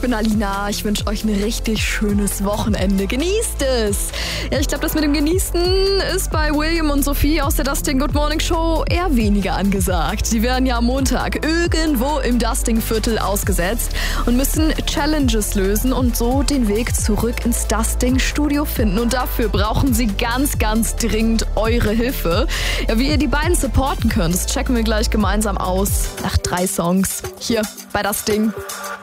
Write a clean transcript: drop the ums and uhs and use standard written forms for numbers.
bin Alina. Ich wünsche euch ein richtig schönes Wochenende. Genießt es! Ja, ich glaube, das mit dem Genießen ist bei William und Sophie aus der Dustin Good Morning Show eher weniger angesagt. Sie werden ja am Montag irgendwo im Dusting-Viertel ausgesetzt und müssen Challenges lösen und so den Weg zurück ins Dusting-Studio finden. Und dafür brauchen sie ganz, ganz dringend eure Hilfe. Ja, wie ihr die beiden supporten könnt, das checken wir gleich gemeinsam aus nach 3 Songs hier bei Dusting.